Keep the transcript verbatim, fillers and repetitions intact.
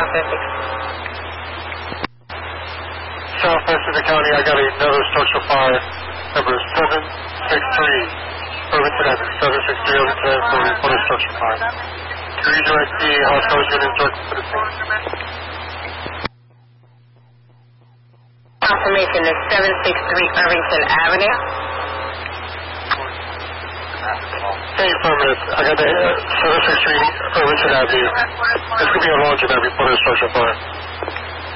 Pacific. South Pacific County, I got another structural fire. Number seven six three, Irvington Avenue. seven six three Irvington Avenue for reported structural fire. Can you redirect the hospital unit circle for the scene? Confirmation is seven six three Irvington Avenue. Hey, affirmative. I got the uh, seven six three Irvington Avenue. This could be a launch and I reported structural fire.